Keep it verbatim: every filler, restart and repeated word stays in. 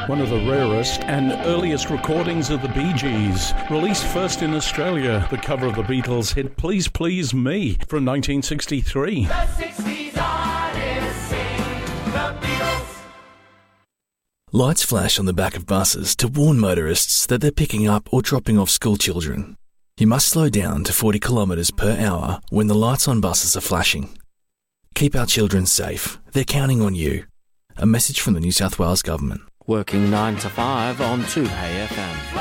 one of the rarest and earliest recordings of the Bee Gees. Released first in Australia, the cover of the Beatles hit Please Please Me from nineteen sixty-three. The sixties artists sing the Beatles. Lights flash on the back of buses to warn motorists that they're picking up or dropping off school children. You must slow down to forty kilometres per hour when the lights on buses are flashing. Keep our children safe. They're counting on you. A message from the New South Wales Government. Working nine to five on two K F M.